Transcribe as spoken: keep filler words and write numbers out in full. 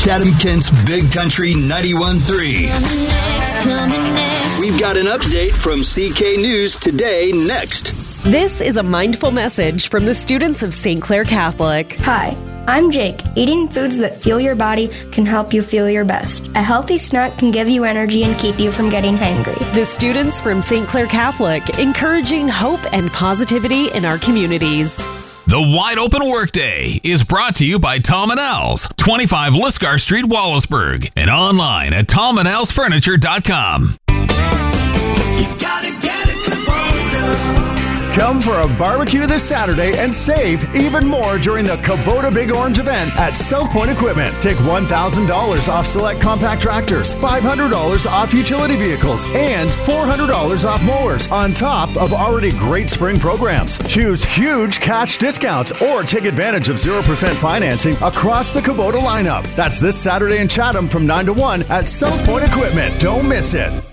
Chatham-Kent's Big Country ninety-one point three. We've got an update from C K News Today next. This is a mindful message from the students of Saint Clair Catholic. Hi, I'm Jake. Eating foods that fuel your body can help you feel your best. A healthy snack can give you energy and keep you from getting hangry. The students from Saint Clair Catholic, encouraging hope and positivity in our communities. The Wide Open Workday is brought to you by Tom and Al's, twenty-five Liscar Street, Wallaceburg, and online at tom and als furniture dot com. You gotta get it, Kubota. Come for a barbecue this Saturday and save even more during the Kubota Big Orange event at South Point Equipment. Take one thousand dollars off select compact tractors, five hundred dollars off utility vehicles, and four hundred dollars off mowers on top of already great spring programs. Choose huge cash discounts or take advantage of zero percent financing across the Kubota lineup. That's this Saturday in Chatham from nine to one at South Point Equipment. Don't miss it.